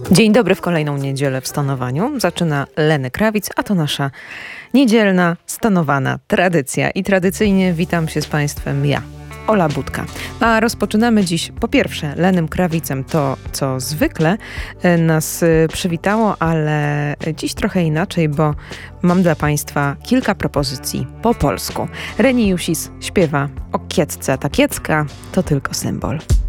Dzień dobry w kolejną niedzielę w Stanowaniu. Zaczyna Leny Krawic, a to nasza niedzielna, stanowana tradycja. I tradycyjnie witam się z Państwem ja, Ola Budka. A rozpoczynamy dziś po pierwsze Lenym Krawicem, to co zwykle nas przywitało, ale dziś trochę inaczej, bo mam dla Państwa kilka propozycji po polsku. Reni Jusis śpiewa o kiecce, ta kiecka to tylko symbol.